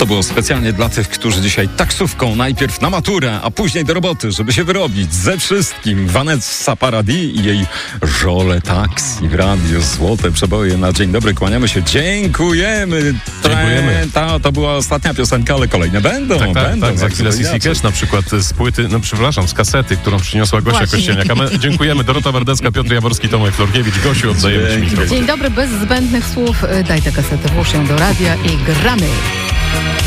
To było specjalnie dla tych, którzy dzisiaj taksówką najpierw na maturę, a później do roboty, żeby się wyrobić ze wszystkim. Vanessa Paradis i jej Żole Taxi w radiu. Złote przeboje na dzień dobry. Kłaniamy się. Dziękujemy. To była ostatnia piosenka, ale kolejne będą. Tak. Za chwilę CC Cash na przykład z płyty, z kasety, którą przyniosła Gosia Kościelniak. A my dziękujemy. Dorota Wardecka, Piotr Jaworski, Tomek Florkiewicz. Gosiu, oddajemy ci mikrofon. Dzień dobry, bez zbędnych słów. Daj tę kasetę, włóż ją do radia i gramy.